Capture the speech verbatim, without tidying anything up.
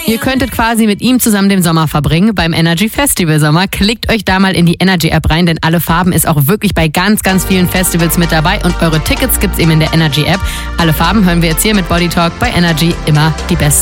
Ihr könntet quasi mit ihm zusammen den Sommer verbringen beim Energy Festival Sommer. Klickt euch da mal in die Energy App rein, denn Alle Farben ist auch wirklich bei ganz, ganz vielen Festivals mit dabei und eure Tickets gibt's eben in der Energy App. Alle Farben hören wir jetzt hier mit Body Talk bei Energy, immer die besten